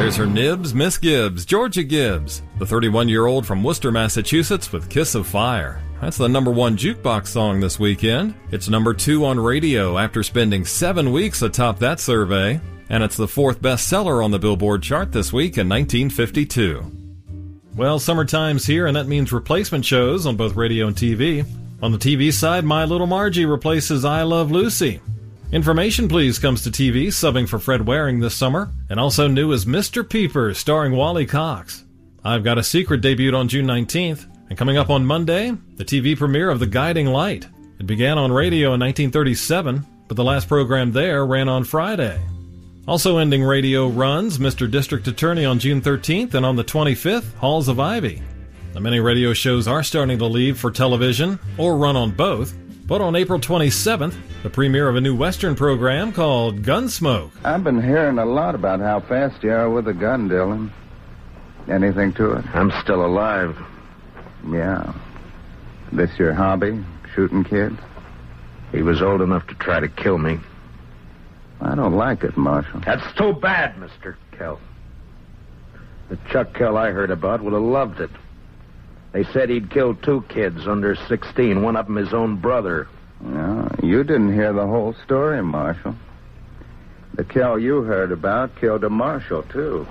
There's her nibs, Miss Gibbs, Georgia Gibbs, the 31-year-old from Worcester, Massachusetts with Kiss of Fire. That's the number one jukebox song this weekend. It's number 2 on radio after spending 7 weeks atop that survey, and it's the 4th bestseller on the Billboard chart this week in 1952. Well, summertime's here, and that means replacement shows on both radio and TV. On the TV side, My Little Margie replaces I Love Lucy. Information Please comes to TV, subbing for Fred Waring this summer, and also new is Mr. Peeper, starring Wally Cox. I've Got a Secret debuted on June 19th, and coming up on Monday, the TV premiere of The Guiding Light. It began on radio in 1937, but the last program there ran on Friday. Also ending radio runs, Mr. District Attorney on June 13th, and on the 25th, Halls of Ivy. The many radio shows are starting to leave for television, or run on both, but on April 27th, the premiere of a new Western program called Gunsmoke. I've been hearing a lot about how fast you are with a gun, Dylan. Anything to it? I'm still alive. Yeah. This your hobby, shooting kids? He was old enough to try to kill me. I don't like it, Marshal. That's too bad, Mr. Kell. The Chuck Kell I heard about would have loved it. They said he'd killed 2 kids under 16, one of them his own brother. No, you didn't hear the whole story, Marshal. The Kell you heard about killed a marshal, too.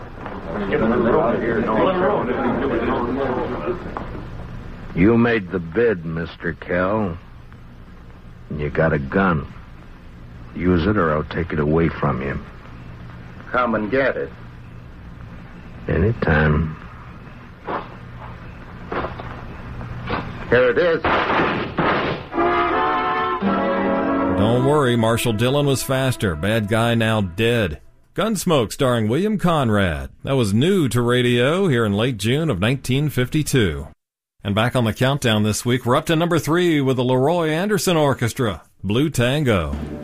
You made the bid, Mr. Kell. And you got a gun. Use it or I'll take it away from you. Come and get it. Anytime. Here it is. Don't worry, Marshal Dillon was faster. Bad guy now dead. Gunsmoke starring William Conrad. That was new to radio here in late June of 1952. And back on the countdown this week, we're up to number 3 with the Leroy Anderson Orchestra, Blue Tango.